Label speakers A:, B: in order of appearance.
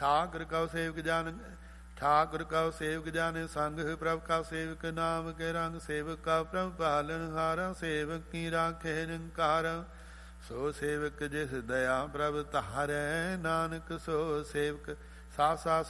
A: Thakur Q ਸੇਵਕ ਜਨ Thakur Q ਸੇਵਕ ਜਨ ਸੰਗ ਪ੍ਰਭ ਕਉ ਸੇਵਕ ਨਾਮ ਕੇ ਰੰਗ ਸੇਵਕ ਕਉ ਪ੍ਰਭ ਪਾਲਨ ਹਾਰਾ ਸੇਵਕ ਕੀ ਰਾਖੇ ਨਿੰਕਾਰ ਸੋ ਸੇਵਕ ਜਿਸ ਦਇਆ ਪ੍ਰਭ ਧਾਰੈ ਨਾਨਕ ਸੋ ਸੇਵਕ ਸਾ